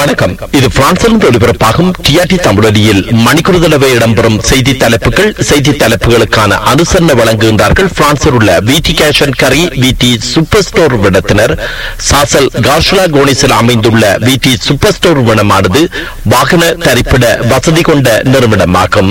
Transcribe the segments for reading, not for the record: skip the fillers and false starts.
வணக்கம். இது பிரான்சிலிருந்து ஒலிபரப்பாகும் டிஆர்டி தமிழொலியில் மணிக்கூர் தடவை இடம்பெறும் செய்தி தலைப்புகள். செய்தி தலைப்புகளுக்கான அனுசரணை வழங்குகின்றார்கள் பிரான்சில் உள்ள விடி கேஷ் அண்ட் கரி விடி சூப்பர் ஸ்டோர் விடத்தினர். சாசல் கார்ஷலா கோனிஸில் அமைந்துள்ள விடி சூப்பர் ஸ்டோர் விடமானது வாகன தரிப்பிட வசதி கொண்ட நிறுவனமாகும்.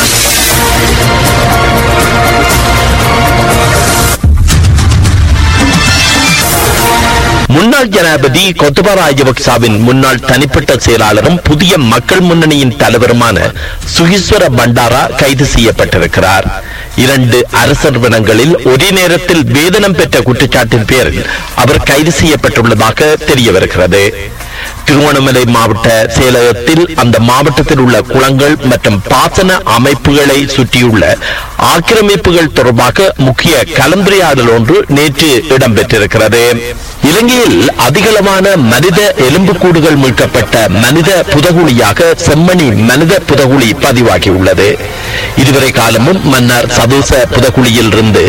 முன்னாள் ஜனாதிபதி கோத்தபா ராஜபக்சவின் முன்னாள் தனிப்பட்ட செயலாளரும் புதிய மக்கள் முன்னணியின் தலைவருமான சுகீஸ்வர பண்டாரா கைது செய்யப்பட்டிருக்கிறார். 2 அரசு நிறுவனங்களில் ஒரே நேரத்தில் வேதனம் பெற்ற குற்றச்சாட்டின் பேரில் அவர் கைது செய்யப்பட்டுள்ளதாக தெரிய வருகிறது. திருவண்ணாமலை மாவட்ட செயலகத்தில் அந்த மாவட்டத்தில் உள்ள குளங்கள் மற்றும் பாசன அமைப்புகளை சுற்றியுள்ள ஆக்கிரமிப்புகள் தொடர்பாக முக்கிய கலந்துரையாடல் ஒன்று நேற்று இடம்பெற்றிருக்கிறது. இலங்கையில் அதிகளவான மனித எலும்புக்கூடுகள் மீட்கப்பட்ட மனித புதகுழியாக செம்மணி மனித புதகுழி பதிவாகியுள்ளது. இதுவரை காலமும் மன்னார் சதோச புதகுழியில் இருந்து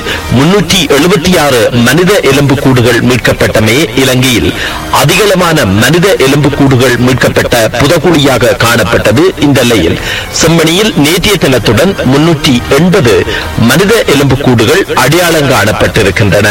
376 மனித எலும்புக்கூடுகள் மீட்கப்பட்டமே இலங்கையில் அதிகளவான மனித எலும்புக்கூடுகள் மீட்கப்பட்ட புதகுழியாக காணப்பட்டது. இந்த நிலையில் செம்மணியில் நேற்றைய தினத்துடன் 380 மனித எலும்புக்கூடுகள் அடையாளம் காணப்பட்டிருக்கின்றன.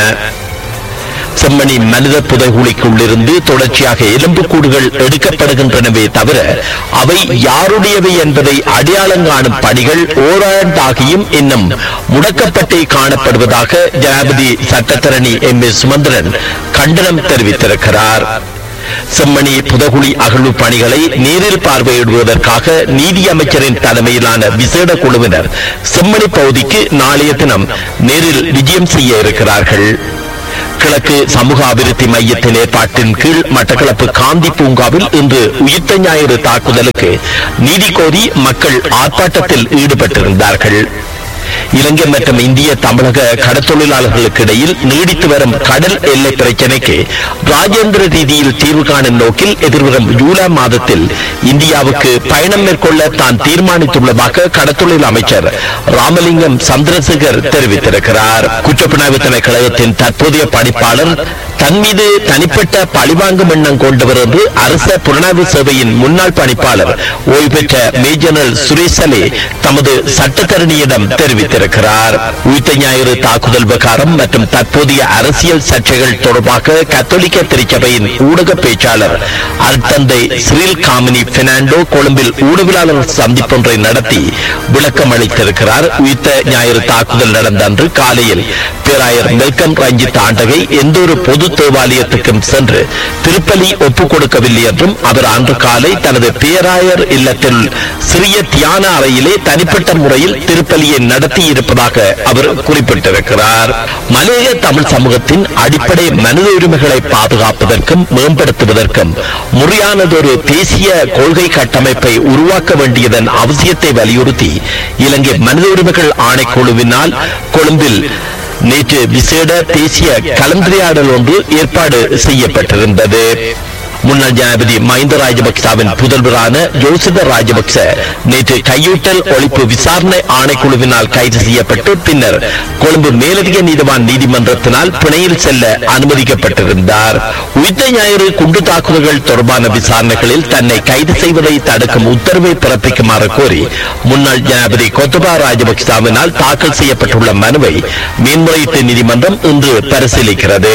செம்மணி மனித புதைகுழிக்குள்ளிருந்து தொடர்ச்சியாக எலும்புக்கூடுகள் எடுக்கப்படுகின்றனவே தவிர அவை யாருடையவை என்பதை அடையாளம் காணும் பணிகள் ஓராண்டாகியும் இன்னும் முடக்கப்பட்டே காணப்படுவதாக ஜனாதிபதி சட்டத்தரணி M.A. சுமந்திரன் கண்டனம் தெரிவித்திருக்கிறார். செம்மணி புதகுழி அகழ்வு பணிகளை நேரில் பார்வையிடுவதற்காக நீதி அமைச்சரின் தலைமையிலான விசேட குழுவினர் செம்மணி பகுதிக்கு நாளைய தினம் நேரில் விஜயம் செய்ய இருக்கிறார்கள். கிழக்கு சமூக அபிவிருத்தி மையத்தின் ஏற்பாட்டின் கீழ் மட்டக்களப்பு காந்தி பூங்காவில் இன்று உயிர்த்த ஞாயிறு தாக்குதலுக்கு நீதி கோரி மக்கள் ஆர்ப்பாட்டத்தில் ஈடுபட்டிருந்தார்கள். இலங்கை மற்றும் இந்திய தமிழக கடற்தொழிலாளர்களுக்கு இடையில் நீடித்து வரும் கடல் எல்லை பிரச்சினைக்கு ராஜேந்திர ரீதியில் தீர்வு காணும் நோக்கில் எதிர்வரும் ஜூலை மாதத்தில் இந்தியாவுக்கு பயணம் மேற்கொள்ள தான் தீர்மானித்துள்ளதாக கடற்தொழில் அமைச்சர் ராமலிங்கம் சந்திரசேகர் தெரிவித்திருக்கிறார். குற்றப்புலனாய்வு திணைக்களத்தின் தற்போதைய பணிப்பாளர் தன் மீது தனிப்பட்ட பழிவாங்கும் எண்ணம் கொண்டவர் என்று அரச புலனாய்வு சேவையின் முன்னாள் பணிப்பாளர் ஓய்வு பெற்ற மேஜர் சுரேசலே தமது சட்டத்தரணியிடம் தெரிவித்திருக்கிறார். உயிர்த்த ஞாயிறு தாக்குதல் விவகாரம் மற்றும் தற்போதைய அரசியல் சர்ச்சைகள் தொடர்பாக கத்தோலிக்க திருச்சபையின் ஊடக பேச்சாளர் அருட்தந்தை சிறில் காமினி பெர்னாண்டோ கொழும்பில் ஊடகவியலாளர் சந்திப்பொன்றை நடத்தி விளக்கம் அளித்திருக்கிறார். உயிர்த்த ஞாயிறு தாக்குதல் நடந்த அன்று காலையில் பேராயர் மெல்கம் ரஞ்சித் ஆண்டகை எந்த ஒரு பொது தேவாலயத்துக்கும் சென்று திருப்பலி ஒப்புக் கொடுக்கவில்லை என்றும் அவர் அன்று காலை தனது பேராயர் இல்லத்தில் சிறிய தியான அறையிலே தனிப்பட்ட முறையில் திருப்பலியை நடத்தி இருப்பதாக அவர் குறிப்பிட்டிருக்கிறார். மலேய தமிழ் சமூகத்தின் அடிப்படை மனித உரிமைகளை பாதுகாப்பதற்கும் மேம்படுத்துவதற்கும் முறையானதொரு தேசிய கொள்கை கட்டமைப்பை உருவாக்க வேண்டியதன் அவசியத்தை வலியுறுத்தி இலங்கை மனித உரிமைகள் ஆணைக்குழுவினால் கொழும்பில் நேற்று விசேட தேசிய கலந்துரையாடல் ஒன்று ஏற்பாடு செய்யப்பட்டிருந்தது. முன்னாள் ஜனாதிபதி மஹிந்த ராஜபக்சவின் புதல்வரான ஜோசித ராஜபக்ச நேற்று கையூட்டல் ஒழிப்பு விசாரணை ஆணைக்குழுவினால் கைது செய்யப்பட்டு பின்னர் கொழும்பு மேலதிக நீதிவான் நீதிமன்றத்தினால் பிணையில் செல்ல அனுமதிக்கப்பட்டிருந்தார். உயிர்த்த ஞாயிறு குண்டு தாக்குதல்கள் தொடர்பான விசாரணைகளில் தன்னை கைது செய்வதை தடுக்கும் உத்தரவை பிறப்பிக்குமாறு கோரி முன்னாள் ஜனாதிபதி கோத்தபா ராஜபக்சவினால் தாக்கல் செய்யப்பட்டுள்ள மனுவை மேன்முறையீட்டு நீதிமன்றம் இன்று பரிசீலிக்கிறது.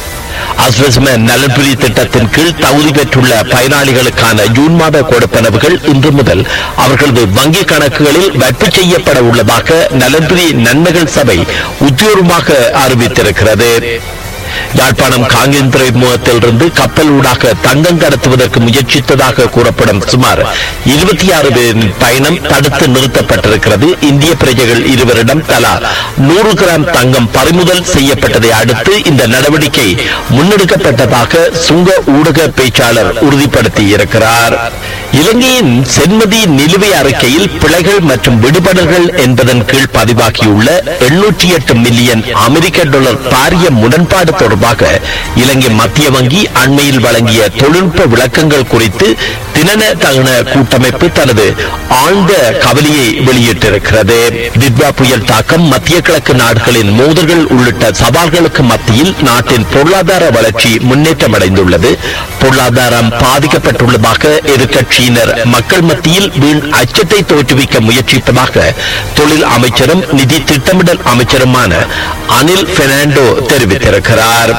அஸ்வஸ்ம நலன்புரி திட்டத்தின் கீழ் தகுதி பெற்றுள்ள பயனாளிகளுக்கான ஜூன் மாத கொடுப்பனவுகள் இன்று முதல் அவர்களது வங்கி கணக்குகளில் வைப்பு செய்யப்பட உள்ளதாக நலன்புரி நன்மைகள் சபை உத்தியோகமாக அறிவித்திருக்கிறது. யாழ்ப்பாணம் காங்கேயம் துறைமுகத்திலிருந்து கப்பல் ஊடாக தங்கம் கடத்துவதற்கு முயற்சித்ததாக கூறப்படும் சுமார் 26 பேரின் பயணம் தடுத்து நிறுத்தப்பட்டிருக்கிறது. இந்திய பிரஜைகள் இருவரிடம் தலா 100 கிராம் தங்கம் பறிமுதல் செய்யப்பட்டதை அடுத்து இந்த நடவடிக்கை முன்னெடுக்கப்பட்டதாக சுங்க ஊடக பேச்சாளர் உறுதிப்படுத்தி இருக்கிறார். இலங்கையின் சென்மதி நிலுவை அறிக்கையில் பிழைகள் மற்றும் விடுபடல்கள் என்பதன் கீழ் பதிவாகியுள்ள 808 மில்லியன் அமெரிக்க டாலர் பாரிய முரண்பாடு தொடர்பாக இலங்கை மத்திய வங்கி அண்மையில் வழங்கிய தொழில்நுட்ப விளக்கங்கள் குறித்து தினன தகன கூட்டமைப்பு தனது ஆழ்ந்த கவலையை வெளியிட்டிருக்கிறது. திட்வா புயல் தாக்கம், மத்திய கிழக்கு நாடுகளின் மோதல்கள் உள்ளிட்ட சவால்களுக்கு மத்தியில் நாட்டின் பொருளாதார வளர்ச்சி முன்னேற்றம் அடைந்துள்ளது. பொருளாதாரம் பாதிக்கப்பட்டுள்ளதாக எதிர்க்கட்சியினர் மக்கள் மத்தியில் வீண் அச்சத்தை தோற்றுவிக்க முயற்சிப்பதாக தொழில் அமைச்சரும் நிதி திட்டமிடல் அமைச்சருமான அனில் பெர்னாண்டோ தெரிவித்திருக்கிறார்.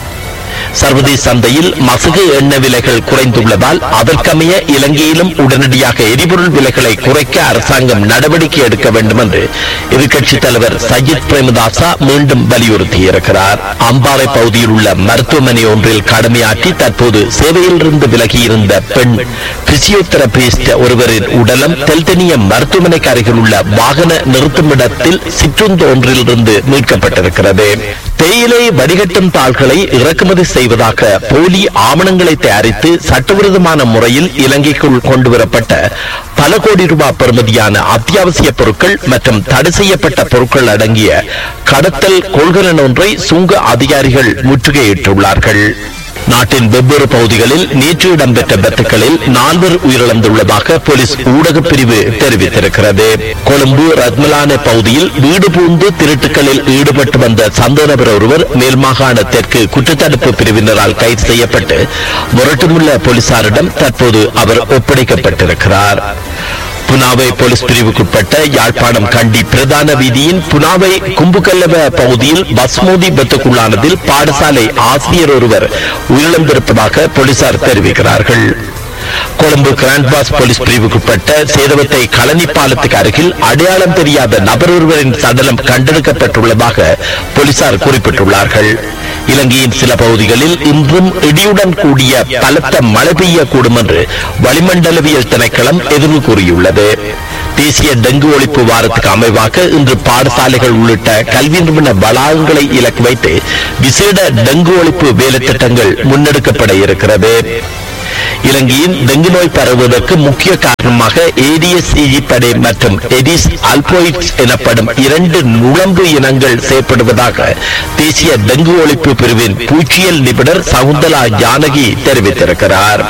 சர்வதேச சந்தையில் மசகு எண்ணெய் விலைகள் குறைந்துள்ளதால் அதற்கமைய இலங்கையிலும் உடனடியாக எரிபொருள் விலைகளை குறைக்க அரசாங்கம் நடவடிக்கை எடுக்க வேண்டும் என்று எதிர்க்கட்சித் தலைவர் சஜித் பிரேமதாசா மீண்டும் வலியுறுத்தியிருக்கிறார். அம்பாறை பகுதியில் உள்ள மருத்துவமனை ஒன்றில் கடமையாற்றி தற்போது சேவையிலிருந்து விலகியிருந்த பெண் பிசியோதெரபிஸ்ட் ஒருவரின் உடலம் தெல்தெனிய மருத்துவமனைக்கு அருகில் உள்ள வாகன நிறுத்துமிடத்தில் சிற்றுந்து ஒன்றிலிருந்து மீட்கப்பட்டிருக்கிறது. தேயிலை வடிகட்டும் தாள்களை இறக்குமதி செய்வதாக போலி ஆவணங்களை தயாரித்து சட்டவிரோதமான முறையில் இலங்கைக்குள் கொண்டுவரப்பட்ட பல கோடி ரூபாய் பெறுமதியான அத்தியாவசிய பொருட்கள் மற்றும் தடை செய்யப்பட்ட பொருட்கள் அடங்கிய கடத்தல் கொள்கலன் ஒன்றை சுங்க அதிகாரிகள் முற்றுகையிட்டுள்ளார்கள். நாட்டின் வெவ்வேறு பகுதிகளில் நேற்று இடம்பெற்ற விபத்துகளில் 4 உயிரிழந்துள்ளதாக போலீஸ் ஊடக பிரிவு தெரிவித்திருக்கிறது. கொழும்பு ரத்மலான பகுதியில் வீடு பூந்து திருட்டுகளில் ஈடுபட்டு வந்த சந்தேக நபர் ஒருவர் மேல் மாகாண தெற்கு குற்றத்தடுப்பு பிரிவினரால் கைது செய்யப்பட்டு முரட்டுமுள்ள போலீசாரிடம் தற்போது அவர் ஒப்படைக்கப்பட்டிருக்கிறார். புனாவை போலீஸ் பிரிவுக்குட்பட்ட யாழ்ப்பாணம் கண்டி பிரதான வீதியின் புனாவை கும்புகல்லவ பகுதியில் பஸ் மோதி விபத்துக்குள்ளானதில் பாடசாலை ஆசிரியர் ஒருவர் உயிரிழந்திருப்பதாக போலீசார் தெரிவிக்கிறார்கள். கொழும்பு கிராண்ட் பாஸ் போலீஸ் பிரிவுக்குட்பட்ட சேதவத்தை களனி பாலத்துக்கு அருகில் அடையாளம் தெரியாத நபர் ஒருவரின் சடலம் கண்டெடுக்கப்பட்டுள்ளதாக போலீசார் குறிப்பிட்டுள்ளார்கள். இலங்கையின் சில பகுதிகளில் இன்றும் இடியுடன் கூடிய பலத்த மழை பெய்யக்கூடும் என்று வளிமண்டலவியல் திணைக்களம் எதிர்வு கூறியுள்ளது. தேசிய டெங்கு ஒழிப்பு வாரத்துக்கு அமைவாக இன்று பாடசாலைகள் உள்ளிட்ட கல்வி நிறுவன வளாகங்களை இலக்கு வைத்து விசேட டெங்கு ஒழிப்பு வேலைத்திட்டங்கள் முன்னெடுக்கப்பட இருக்கிறது. இலங்கையின் டெங்கு நோய் பரவுவதற்கு முக்கிய காரணமாக ஏடிஎஸ் ஈஜிப்டே மற்றும் எடிஸ் அல்போயிட்ஸ் எனப்படும் 2 நுழம்பு இனங்கள் செயற்படுவதாக தேசிய டெங்கு ஒழிப்பு பிரிவின் பூச்சியல் நிபுணர் சகுந்தலா ஜானகி தெரிவித்திருக்கிறார்.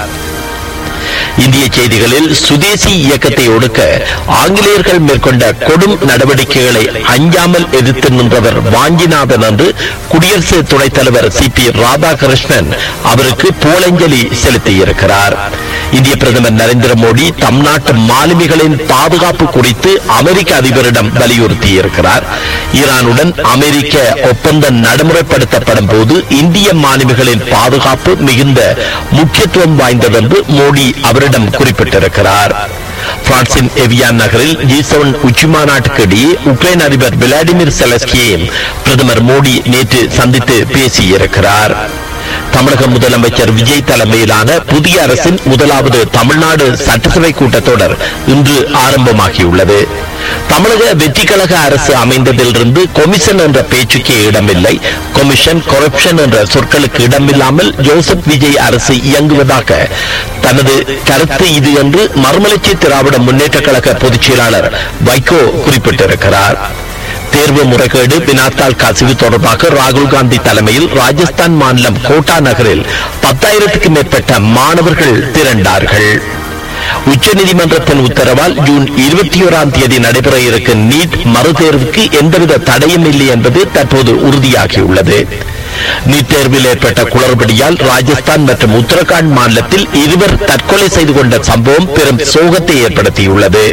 இந்திய செய்திகளில் சுதேசி இயக்கத்தை ஒடுக்க ஆங்கிலேயர்கள் மேற்கொண்ட கொடும் நடவடிக்கைகளை அஞ்சாமல் எதிர்த்து நின்றவர் வாஞ்சிநாதன் என்று குடியரசு துணைத் தலைவர் சிபி ராதாகிருஷ்ணன் அவருக்கு புகழஞ்சலி செலுத்தியிருக்கிறார். இந்திய பிரதமர் நரேந்திர மோடி தம் நாட்டு மாலுமிகளின் பாதுகாப்பு குறித்து அமெரிக்க அதிபரிடம் வலியுறுத்தியிருக்கிறார். ஈரானுடன் அமெரிக்க ஒப்பந்தம் நடைமுறைப்படுத்தப்படும் போது இந்திய மாலுமிகளின் பாதுகாப்பு மிகுந்த முக்கியத்துவம் வாய்ந்தது என்று மோடி அவரிடம் குறிப்பிட்டிருக்கிறார். பிரான்சின் எவியான் நகரில் G7 உச்சி மாநாட்டுக்கு இடையே உக்ரைன் அதிபர் விளாடிமிர் செலஸ்கியை பிரதமர் மோடி நேற்று சந்தித்து பேசியிருக்கிறார். தமிழக முதலமைச்சர் விஜய் தலைமையிலான புதிய அரசின் முதலாவது தமிழ்நாடு சட்டசபை கூட்டத்தொடர் இன்று ஆரம்பமாகியுள்ளது. தமிழக வெற்றி கழக அரசு அமைந்ததிலிருந்து கொமிஷன் என்ற பேச்சுக்கே இடமில்லை. கொமிஷன், கரப்ஷன் என்ற சொற்களுக்கு இடமில்லாமல் ஜோசப் விஜய் அரசு இயங்குவதாக தனது கருத்து இது என்று மறுமலர்ச்சி திராவிட முன்னேற்ற கழக பொதுச் செயலாளர் வைகோ குறிப்பிட்டிருக்கிறார். தேர்வு முறைகேடு, வினாத்தாள் கசிவு தொடர்பாக ராகுல் காந்தி தலைமையில் ராஜஸ்தான் மாநிலம் கோட்டா நகரில் 10,000க்கு மேற்பட்ட மாணவர்கள் திரண்டார்கள். உச்சநீதிமன்றத்தின் உத்தரவால் ஜூன் 21ஆம் தேதி நடைபெற இருக்கும் நீட் மறுதேர்வுக்கு எந்தவித தடையும் இல்லை என்பது தற்போது உறுதியாகியுள்ளது. நீட் தேர்வில் ஏற்பட்ட குளறுபடியால் ராஜஸ்தான் மற்றும் உத்தரகாண்ட் மாநிலத்தில் 2 தற்கொலை செய்து கொண்ட சம்பவம் பெரும் சோகத்தை ஏற்படுத்தியுள்ளது.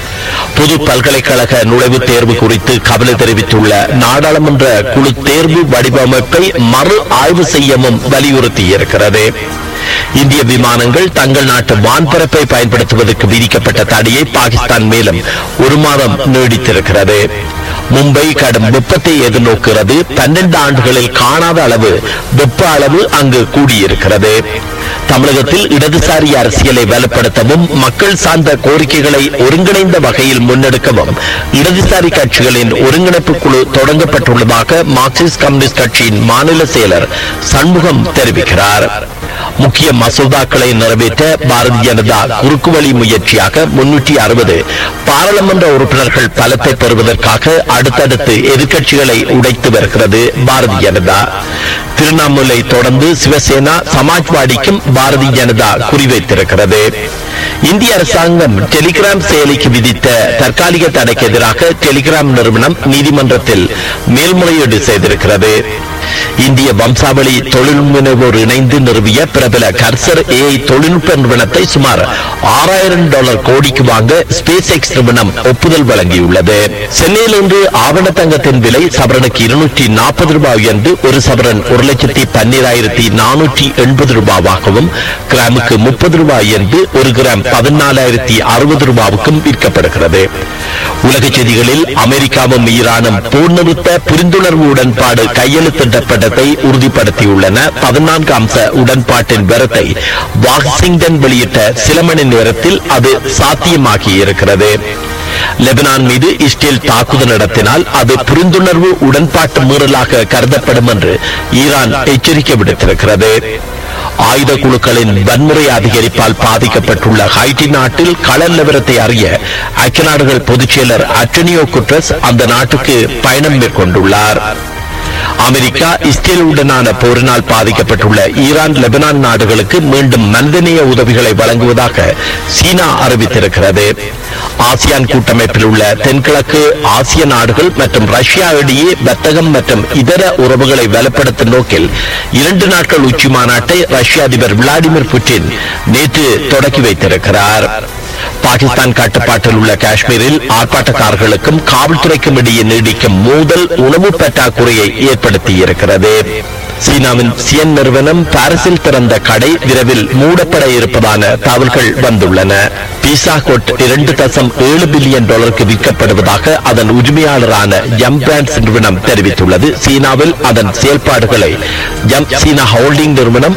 பொது பல்கலைக்கழக நுழைவுத் தேர்வு குறித்து கவலை தெரிவித்துள்ள நாடாளுமன்ற குழு தேர்வு வடிவமைப்பை மறு ஆய்வு செய்யவும் வலியுறுத்தியிருக்கிறது. இந்திய விமானங்கள் தங்கள் நாட்டு வான்பரப்பை பயன்படுத்துவதற்கு விதிக்கப்பட்ட தடையை பாகிஸ்தான் மேலும் 1 மாதம் நீடித்திருக்கிறது. மும்பை கடும் வெப்பத்தை எதிர்நோக்கிறது. 12 ஆண்டுகளில் காணாத அளவு வெப்ப அளவு அங்கு கூடியிருக்கிறது. தமிழகத்தில் இடதுசாரி அரசியலை வலுப்படுத்தவும் மக்கள் சார்ந்த கோரிக்கைகளை ஒருங்கிணைந்த வகையில் முன்னெடுக்கவும் இடதுசாரி கட்சிகளின் ஒருங்கிணைப்பு குழு தொடங்கப்பட்டுள்ளதாக மார்க்சிஸ்ட் கம்யூனிஸ்ட் கட்சியின் மாநில செயலர் சண்முகம் தெரிவிக்கிறார். முக்கிய மசோதாக்களை நிறைவேற்ற பாரதிய ஜனதா குறுக்குவழி முயற்சியாக 360 பாராளுமன்ற உறுப்பினர்கள் பலத்தை பெறுவதற்காக அடுத்தடுத்து எதிர்க்கட்சிகளை உடைத்து வருகிறது பாரதிய ஜனதா. திரிணாமுலை தொடர்ந்து சிவசேனா, சமாஜ்வாடிக்கும் பாரதிய ஜனதா குறிவைத்திருக்கிறது. இந்திய அரசாங்கம் டெலிகிராம் செயலிக்கு விதித்த தற்காலிக தடைக்கு எதிராக டெலிகிராம் நிறுவனம் நீதிமன்றத்தில் மேல்முறையீடு செய்திருக்கிறது. இந்திய வம்சாவளி தொழில் முனைவோர் இணைந்து நிறுவிய பிரபல கர்சர் AI தொழில்நுட்ப நிறுவனத்தை சுமார் $6000 கோடிக்கு வாங்க ஸ்பேஸ் எக்ஸ் நிறுவனம் ஒப்புதல் வழங்கியுள்ளது. சென்னையில் இன்று ஆவண தங்கத்தின் விலை சவரனுக்கு $240 என்று ஒரு சவரன் $1,12,480 கிராமுக்கு $30 என்று ஒரு கிராம் $14,060 விற்கப்படுகிறது. உலக செய்திகளில் அமெரிக்காவும் ஈரானும் போர் நிறுத்த புரிந்துணர்வு உடன்பாடு கையெழுத்திடப்பட்டதை உறுதிப்படுத்தியுள்ளன. 14 அம்ச உடன்பாட்டின் விவரத்தை வாஷிங்டன் வெளியிட்ட சில மணி நேரத்தில் அது சாத்தியமாகி இருக்கிறது. லெபனான் மீது இஸ்ரேல் தாக்குதல் நடத்தினால் அது புரிந்துணர்வு உடன்பாட்டு மீறலாக கருதப்படும் என்று ஈரான் எச்சரிக்கை விடுத்திருக்கிறது. ஆயுத குழுக்களின் வன்முறை அதிகரிப்பால் பாதிக்கப்பட்டுள்ள ஹைட்டி நாட்டில் கள நிலவரத்தை அறிய ஐக்கிய நாடுகள் பொதுச் செயலர் அன்டோனியோ குட்டரஸ் அந்த நாட்டுக்கு பயணம் மேற்கொண்டுள்ளார். அமெரிக்கா இஸ்ரேலுடனான போரினால் பாதிக்கப்பட்டுள்ள ஈரான், லெபனான் நாடுகளுக்கு மீண்டும் மனிதநேய உதவிகளை வழங்குவதாக சீனா அறிவித்திருக்கிறது. ஆசியான் கூட்டமைப்பில் உள்ள தென்கிழக்கு ஆசிய நாடுகள் மற்றும் ரஷ்யா இடையே வர்த்தகம் மற்றும் இதர உறவுகளை வலுப்படுத்தும் நோக்கில் 2 நாட்கள் உச்சி மாநாட்டை ரஷ்ய அதிபர் விளாடிமிர் புட்டின் நேற்று தொடக்கி வைத்திருக்கிறார். பாகிஸ்தான் கட்டுப்பாட்டில் உள்ள காஷ்மீரில் ஆர்ப்பாட்டக்காரர்களுக்கும் காவல்துறைக்கும் இடையே நீடிக்கும் மோதல் உணவு பற்றாக்குறையை ஏற்படுத்தியிருக்கிறது. சீனாவின் சியன் நிறுவனம் பாரிஸில் திறந்த கடை விரைவில் மூடப்பட இருப்பதான தகவல்கள் வந்துள்ளன. பீசா கோட் $2.7 பில்லியன் விற்கப்படுவதாக அதன் உரிமையாளரான ஜம் பிராண்ட்ஸ் நிறுவனம் தெரிவித்துள்ளது. சீனாவில் அதன் செயல்பாடுகளை ஜம் சீனா ஹோல்டிங் நிறுவனம்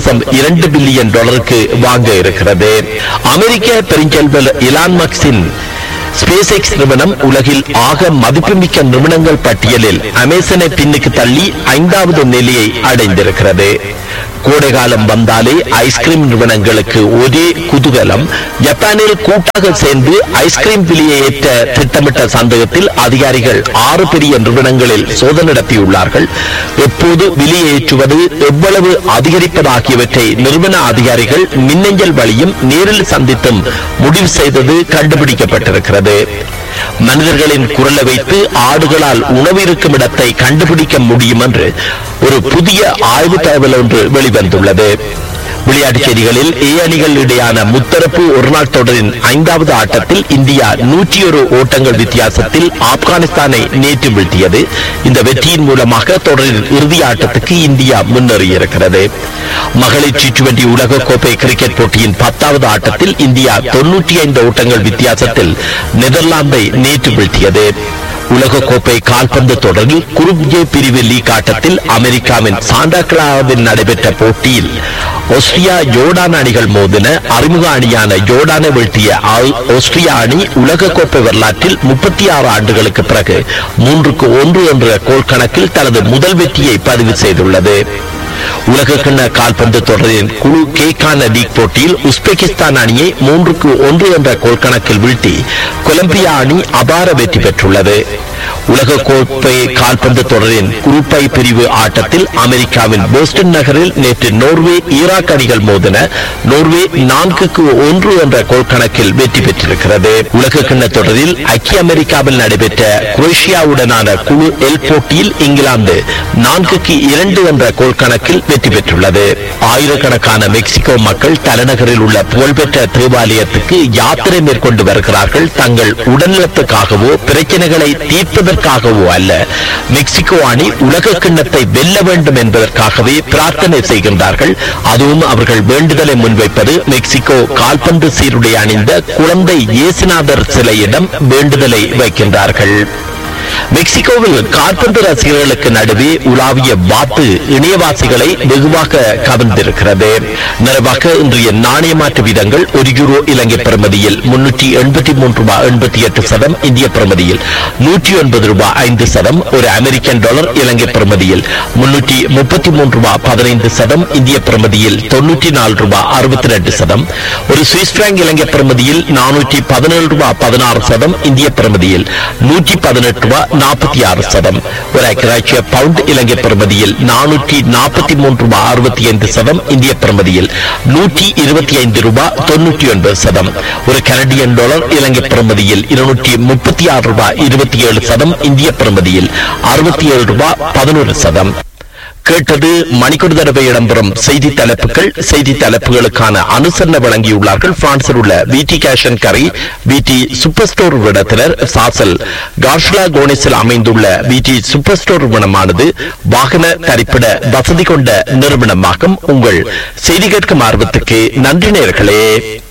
$1.2 பில்லியன் வாங்க இருக்கிறது. அமெரிக்க பெருஞ்செல்வர் இலான் மஸ்கின் ஸ்பேஸ் எக்ஸ் நிறுவனம் உலகில் ஆக மதிப்புமிக்க நிறுவனங்கள் பட்டியலில் அமேசானை பின்னுக்கு தள்ளி 5வது நிலையை அடைந்திருக்கிறது. கோடை காலம் வந்தாலே ஐஸ்கிரீம் நிறுவனங்களுக்கு ஒரே குதூகலம். ஜப்பானில் கூட்டாக சேர்ந்து ஐஸ்கிரீம் விலையை ஏற்ற திட்டமிட்ட சந்தேகத்தில் அதிகாரிகள் 6 பெரிய நிறுவனங்களில் சோதனை நடத்தியுள்ளார்கள். எப்போது விலையை ஏற்றுவது, எவ்வளவு அதிகரிப்பதாகியவற்றை நிறுவன அதிகாரிகள் மின்னஞ்சல் வழியும் நேரில் சந்தித்தும் முடிவு செய்தது கண்டுபிடிக்கப்பட்டிருக்கிறது. மனிதர்களின் குரலை வைத்து ஆடுகளால் உணவு இருக்கும் இடத்தை கண்டுபிடிக்க முடியும் என்று ஒரு புதிய ஆய்வு தகவல் ஒன்று வெளிவந்துள்ளது. விளையாட்டுச் செய்திகளில் ஏ அணிகள் இடையான முத்தரப்பு ஒருநாள் தொடரின் 5வது ஆட்டத்தில் இந்தியா 101 ஓட்டங்கள் வித்தியாசத்தில் ஆப்கானிஸ்தானை நேற்று வீழ்த்தியது. இந்த வெற்றியின் மூலமாக தொடரின் இறுதி ஆட்டத்துக்கு இந்தியா முன்னேறியிருக்கிறது. மகளிர் T20 உலக கோப்பை கிரிக்கெட் போட்டியின் 10வது ஆட்டத்தில் இந்தியா 95 ஓட்டங்கள் வித்தியாசத்தில் நெதர்லாந்தை நேற்று வீழ்த்தியது. உலக கோப்பை கால்பந்து தொடரில் குரூப் ஜே பிரிவு லீக் ஆட்டத்தில் அமெரிக்காவின் சாண்டா கிளாராவில் நடைபெற்ற போட்டியில் ஆஸ்திரியா ஜோர்டான் அணிகள் மோதின. அறிமுக அணியான ஜோர்டானை வீழ்த்திய ஆஸ்திரியா அணி உலக கோப்பை வரலாற்றில் 36 ஆண்டுகளுக்கு பிறகு 3-1 என்ற கோல் கணக்கில் தனது முதல் வெற்றியை பதிவு செய்துள்ளது. உலகக்கிண்ண கால்பந்து தொடரின் குழு கேக்கான லீக் போட்டியில் உஸ்பெகிஸ்தான் அணியை 3-1 என்ற கோல் கணக்கில் வீழ்த்தி கொலம்பியா அணி அபார வெற்றி பெற்றுள்ளது. உலக கோப்பை கால்பந்து தொடரின் குரூப் ஐ பிரிவு ஆட்டத்தில் அமெரிக்காவின் போஸ்டன் நகரில் நேற்று நோர்வே ஈராக் அணிகள் மோதின. நோர்வே 4-1 என்ற கோல் கணக்கில் வெற்றி பெற்றிருக்கிறது. உலக கிண்ண தொடரில் ஐக்கிய அமெரிக்காவில் நடைபெற்ற குரோஷியாவுடனான குழு எல் போட்டியில் இங்கிலாந்து 4-2 என்ற கோல் கணக்கில் வெற்றி பெற்றுள்ளது. ஆயிரக்கணக்கான மெக்சிகோ மக்கள் தலைநகரில் உள்ள புகழ்பெற்ற தேவாலயத்துக்கு யாத்திரை மேற்கொண்டு வருகிறார்கள். தங்கள் உடல்நலத்துக்காகவோ பிரச்சனைகளை தீர்ப்பதற்காகவோ அல்ல, மெக்சிகோ அணி உலக கிண்ணத்தை வெல்ல வேண்டும் என்பதற்காகவே பிரார்த்தனை செய்கின்றார்கள். அதுவும் அவர்கள் வேண்டுதலை முன்வைப்பது மெக்சிகோ கால்பந்து சீருடை அணிந்த குழந்தை இயேசுநாதர் சிலையிடம் வேண்டுதலை வைக்கின்றார்கள். மெக்சிகோவில் கால்பந்து ரசிகர்களுக்கு நடுவே உலாவிய வாத்து இணையவாசிகளை வெகுவாக கவர்ந்திருக்கிறது. நிறைவாக இன்றைய நாணய மாற்று வீதங்கள்: ஒரு யூரோ இலங்கை பெறுமதியில் 383 ரூபாய் 88 சதம், இந்திய பெறுமதியில் 109 ரூபாய் 5 சதம். ஒரு அமெரிக்கன் டாலர் இலங்கை பெறுமதியில் 333 ரூபாய் 15 சதம், இந்திய பெறுமதியில் 94 ரூபாய் 62 சதம். ஒரு சுவிஸ் பிராங்க் இலங்கை பெறுமதியில் 417 ரூபாய் 16 சதம், இந்திய பெறுமதியில் 118 ரூபாய் 46 சதம். ஒரு ஐக்கிய பவுண்ட் இலங்கை பெறுமதியில் 443 ரூபாய் 65 சதம், இந்திய பெறுமதியில் 125 ரூபாய் 99 சதம். ஒரு கனடியன் டாலர் இலங்கை பெறுமதியில் 236 ரூபாய் 27 சதம், இந்திய பெறுமதியில் 67 ரூபாய் 11 சதம். கேட்டது மணிக்கொரு தடவை இடம்பெறும் செய்தி தலைப்புகள். செய்தி தலைப்புகளுக்கான அனுசரணை வழங்கியுள்ளார்கள் பிரான்சில் உள்ள விடி கேஷ் அண்ட் கரி விடி சூப்பர் ஸ்டோர் விடத்தினர். சாசல் கார்ஷலா கோனிஸில் அமைந்துள்ள விடி சூப்பர் ஸ்டோர் நிறுவனமானது வாகன தரிப்பிட வசதி கொண்ட நிறுவனமாகும். உங்கள் செய்தி கேட்கும் ஆர்வத்துக்கு நன்றி நேயர்களே.